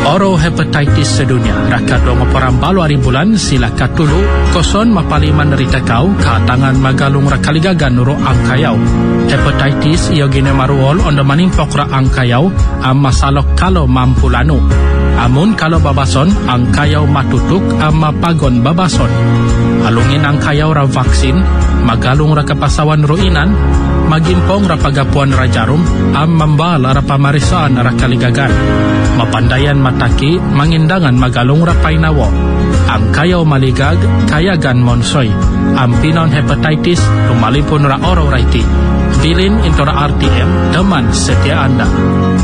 Oro hepatitis sedunia rakat 24 hari bulan sila katulu koson mapaliman rita kau katangan magalung rakaligagan nuro angkayau. Hepatitis iyo gine maruol ondo manimpok ra angkayau masalok kalau mampulanu. Amun kalau babason angkayau matutuk pagon babason. Alungin angkayau ra vaksin magalung ra kapasawan ruinan magimpong ra pagapuan ra jarum mambal ra pamarisan ra kaligagan. Mapandayan mataki mangindangan magalong rapay nawo. Ang kayaw maligag kayagan monsoy. Ang pinon hepatitis lumalipon ra oro raiti. Bilin into ra RTM teman setia Anda.